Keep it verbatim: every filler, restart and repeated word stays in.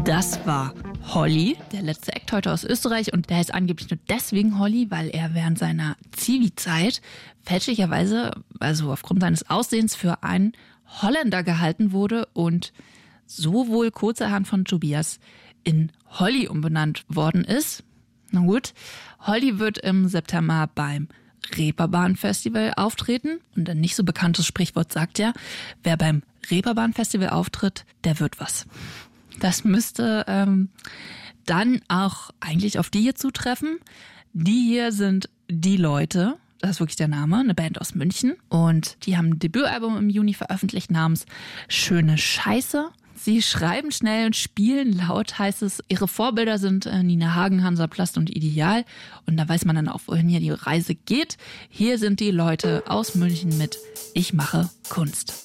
Das war Holly, der letzte Act heute aus Österreich. Und der heißt angeblich nur deswegen Holly, weil er während seiner Zivi-Zeit fälschlicherweise, also aufgrund seines Aussehens, für einen Holländer gehalten wurde und so wohl kurzerhand von Tobias in Holly umbenannt worden ist. Na gut, Holly wird im September beim Reeperbahn-Festival auftreten. Und ein nicht so bekanntes Sprichwort sagt ja, wer beim Reeperbahn-Festival auftritt, der wird was. Das müsste ähm, dann auch eigentlich auf die hier zutreffen. Die hier sind Die Leute, das ist wirklich der Name, eine Band aus München. Und die haben ein Debütalbum im Juni veröffentlicht namens Schöne Scheiße. Sie schreiben schnell und spielen laut, heißt es. Ihre Vorbilder sind äh, Nina Hagen, Hansaplast und Ideal. Und da weiß man dann auch, wohin hier die Reise geht. Hier sind Die Leute aus München mit Ich mache Kunst.